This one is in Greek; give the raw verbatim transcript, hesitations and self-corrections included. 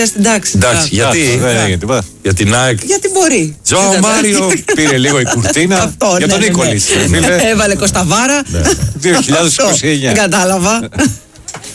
Στην τάξη. Εντάξει, γιατί. Για την ΑΕΚ. Γιατί μπορεί. Ζωάο Μάριο πήρε λίγο η κουρτίνα. Για τον Νίκολης. Έβαλε Κωνσταβάρα. δύο χιλιάδες είκοσι εννιά. Δεν κατάλαβα.